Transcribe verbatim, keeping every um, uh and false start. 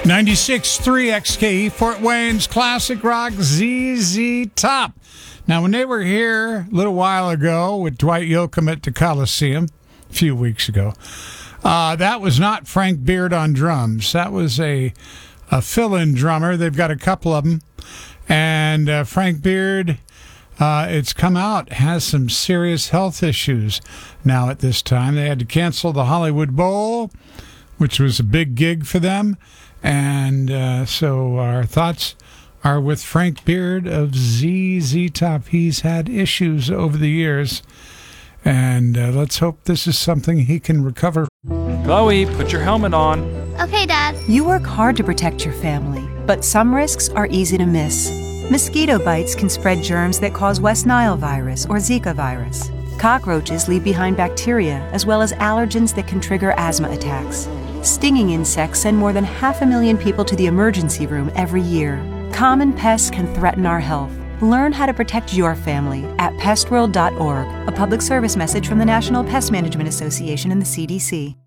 ninety-six point three X K E, Fort Wayne's classic rock, Z Z Top. Now, when they were here a little while ago with Dwight Yoakam at the Coliseum, a few weeks ago, uh, that was not Frank Beard on drums. That was a, a fill-in drummer. They've got a couple of them. And uh, Frank Beard, uh, it's come out, has some serious health issues now at this time. They had to cancel the Hollywood Bowl, which was a big gig for them. And uh, so our thoughts are with Frank Beard of Z Z Top. He's had issues over the years, and uh, let's hope this is something he can recover. Chloe, put your helmet on. Okay, Dad. You work hard to protect your family, but some risks are easy to miss. Mosquito bites can spread germs that cause West Nile virus or Zika virus. Cockroaches leave behind bacteria as well as allergens that can trigger asthma attacks. Stinging insects send more than half a million people to the emergency room every year. Common pests can threaten our health. Learn how to protect your family at pest world dot org, a public service message from the National Pest Management Association and the C D C.